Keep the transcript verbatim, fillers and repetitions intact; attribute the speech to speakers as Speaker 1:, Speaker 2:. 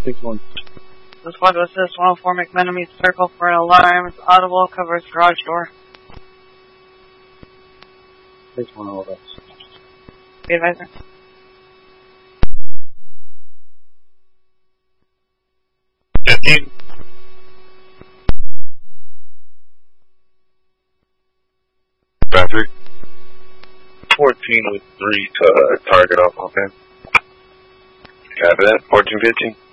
Speaker 1: six one.
Speaker 2: The squad to assist one oh four McMenemy, circle for an alarm. It's audible, covers garage door.
Speaker 1: six one all of us.
Speaker 2: Be advisor.
Speaker 3: fifteen. Patrick. fourteen with three to uh, target off offense. Copy that. fourteen fifteen.